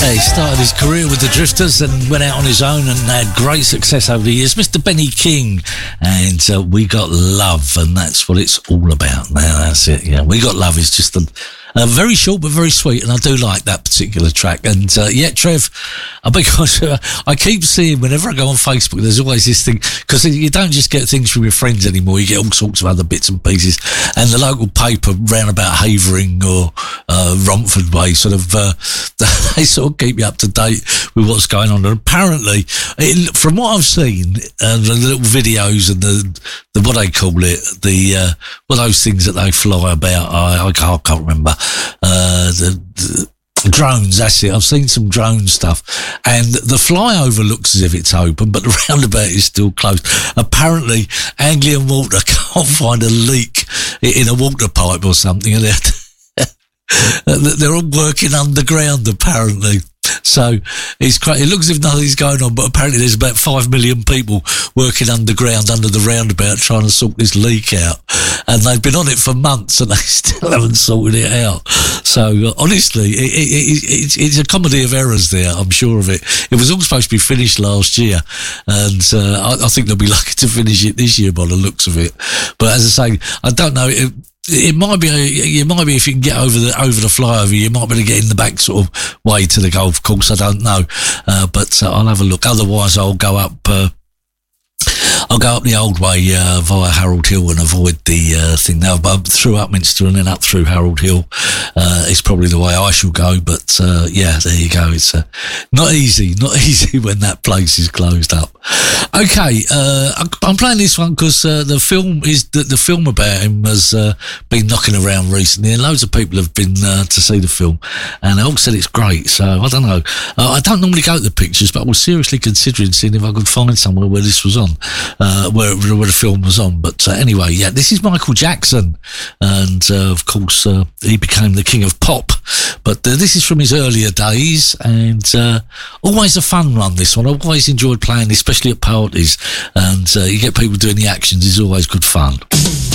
He started his career with the Drifters and went out on his own and had great success over the years. Mr. Benny King, and We Got Love, and that's what it's all about now. That's it. Yeah, We Got Love is just a very short but very sweet, and I do like that particular track. And yeah, Trev, because I keep seeing whenever I go on Facebook, there's always this thing, because you don't just get things from your friends anymore, you get all sorts of other bits and pieces. And the local paper round about Havering or Romford way, sort of, they sort of keep you up to date with what's going on. And apparently, from what I've seen, the little videos and the what they call it, well, those things that they fly about, I can't remember. The drones, that's it. I've seen some drone stuff, and the flyover looks as if it's open, but the roundabout is still closed. Apparently, Anglian Water can't find a leak in a water pipe or something, and they're all working underground, apparently. So it looks as if nothing's going on, but apparently there's about 5 million people working underground under the roundabout trying to sort this leak out, and they've been on it for months and they still haven't sorted it out. So honestly, it's a comedy of errors there, I'm sure of it. It was all supposed to be finished last year, and I think they'll be lucky to finish it this year by the looks of it. But as I say, I don't know. It might be if you can get over the flyover, you might be able to get in the back sort of way to the golf course. I don't know, but I'll have a look. Otherwise, I'll go up the old way via Harold Hill and avoid the thing now. But through Upminster and then up through Harold Hill is probably the way I shall go. But yeah, there you go. It's not easy when that place is closed up. Okay, I'm playing this one because the film about him has been knocking around recently, and loads of people have been to see the film, and they all said it's great. So I don't know. I don't normally go to the pictures, but I was seriously considering seeing if I could find somewhere where this was on. Where the film was on. But anyway, yeah, this is Michael Jackson, and of course he became the king of pop, but this is from his earlier days, and always a fun one, this one. I've always enjoyed playing, especially at parties, and you get people doing the actions, is always good fun.